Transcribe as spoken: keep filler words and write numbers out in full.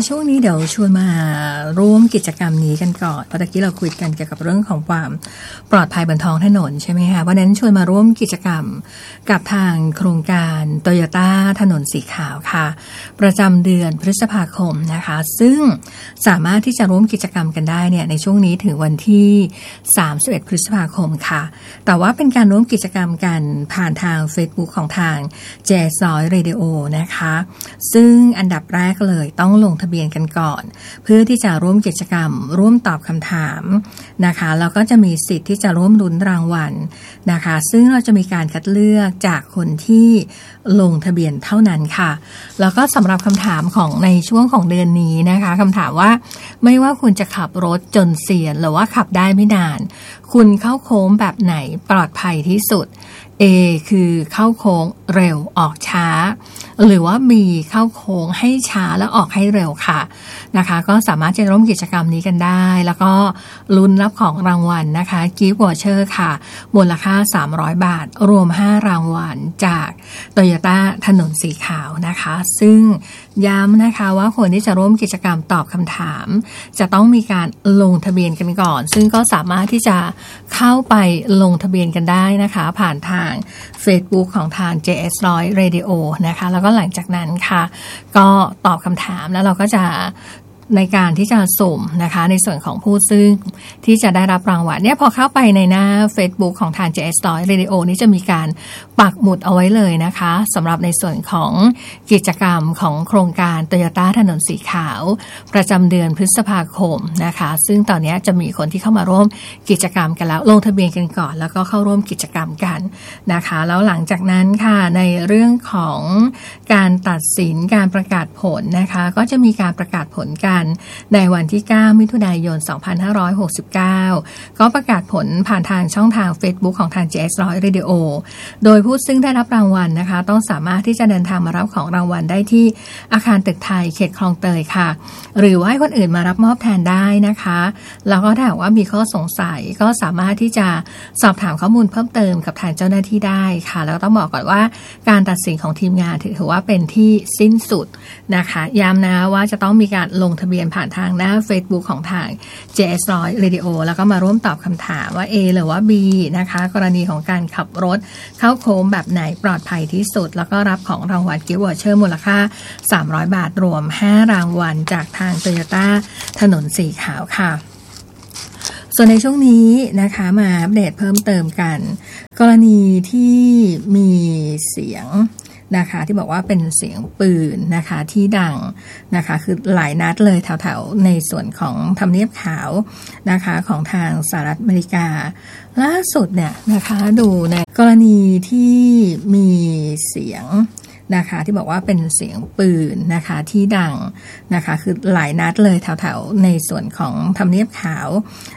ช่วงนี้เดี๋ยวชวนมาร่วมกิจกรรมนี้กันก่อนเพราะตะกี้เราคุยกันเกี่ยวกับเรื่องของความปลอดภัยบนท้องถนนใช่ไหมคะเพราะนั้นชวนมาร่วมกิจกรรมกับทางโครงการโตโยต้าถนนสีขาวค่ะประจำเดือนพฤษภาคมนะคะซึ่งสามารถที่จะร่วมกิจกรรมกันได้เนี่ยในช่วงนี้ถึงวันที่สามสิบเอ็ดพฤษภาคมค่ะแต่ว่าเป็นการร่วมกิจกรรมกันผ่านทาง Facebook ของทาง เจ เอส ร้อย Radio นะคะซึ่งอันดับแรกเลยต้องลงทะเบียนกันก่อนเพื่อที่จะร่วมกิจกรรมร่วมตอบคำถามนะคะแล้วก็จะมีสิทธิ์ที่จะร่วมลุ้นรางวัลนะคะซึ่งเราจะมีการคัดเลือกจากคนที่ลงทะเบียนเท่านั้นค่ะแล้วก็สำหรับคำถามของในช่วงของเดือนนี้นะคะคำถามว่าไม่ว่าคุณจะขับรถจนเสียหรือว่าขับได้ไม่นานคุณเข้าโค้งแบบไหนปลอดภัยที่สุด A คือเข้าโค้งเร็วออกช้าหรือว่า B เข้าโค้งให้ช้าแล้วออกให้เร็วค่ะนะคะก็สามารถจะร่วมกิจกรรมนี้กันได้แล้วก็ลุ้นรับของรางวัลนะคะกิฟต์วอเชอร์ค่ะมูลค่าสามร้อยบาทรวมห้ารางวัลจากโตโยต้าถนนสีขาวนะคะซึ่งย้ำนะคะว่าคนที่จะร่วมกิจกรรมตอบคำถามจะต้องมีการลงทะเบียนกันก่อนซึ่งก็สามารถที่จะเข้าไปลงทะเบียนกันได้นะคะผ่านทาง Facebook ของทาง เจ เอส ร้อย Radio นะคะแล้วก็หลังจากนั้นค่ะก็ตอบคำถามแล้วเราก็จะในการที่จะสุ่มนะคะในส่วนของผู้ซึ่งที่จะได้รับรางวัลเนี่ยพอเข้าไปในหน้า Facebook ของทาง เจ เอส ร้อย Radio นี่จะมีการปักหมุดเอาไว้เลยนะคะสำหรับในส่วนของกิจกรรมของโครงการโตโยต้าถนนสีขาวประจำเดือนพฤษภาคมนะคะซึ่งตอนนี้จะมีคนที่เข้ามาร่วมกิจกรรมกันแล้วลงทะเบียนกันก่อนแล้วก็เข้าร่วมกิจกรรมกันนะคะแล้วหลังจากนั้นค่ะในเรื่องของการตัดสินการประกาศผลนะคะก็จะมีการประกาศผลกันในวันที่เก้ามิถุนายนสองพันห้าร้อยหกสิบเก้าก็ประกาศผลผ่านทางช่องทาง Facebook ของทาง เจ เอส ร้อย Radio โดยผู้ซึ่งได้รับรางวัลนะคะต้องสามารถที่จะเดินทางมารับของรางวัลได้ที่อาคารตึกไทยเขตคลองเตยค่ะหรือว่าให้คนอื่นมารับมอบแทนได้นะคะแล้วก็ถ้าหากว่ามีข้อสงสัยก็สามารถที่จะสอบถามข้อมูลเพิ่มเติมกับทางเจ้าหน้าที่ได้ค่ะแล้วต้องบอกก่อนว่าการตัดสินของทีมงานถือว่าเป็นที่สิ้นสุดนะคะย้ำนะว่าจะต้องมีการลงทะเบียนผ่านทางหน้า Facebook ของทาง เจ เอส ร้อย Radio แล้วก็มาร่วมตอบคำถามว่า A หรือว่า B นะคะกรณีของการขับรถเข้าโค้งแบบไหนปลอดภัยที่สุดแล้วก็รับของรางวัลกิฟต์วอเชอร์มูลค่าสามร้อยบาทรวมห้ารางวัลจากทางโตโยต้าถนนสีขาวค่ะส่วนในช่วงนี้นะคะมาอัปเดตเพิ่มเติมกันกรณีที่มีเสียงนะคะที่บอกว่าเป็นเสียงปืนนะคะที่ดังนะคะคือหลายนัดเลยแถวๆในส่วนของทำเนียบขาวนะคะของทางสหรัฐอเมริกาล่าสุดเนี่ยนะคะดูในกรณีที่มีเสียงนะคะที่บอกว่าเป็นเสียงปืนนะคะที่ดังนะคะคือหลายนัดเลยแถวๆในส่วนของทำเนียบขาว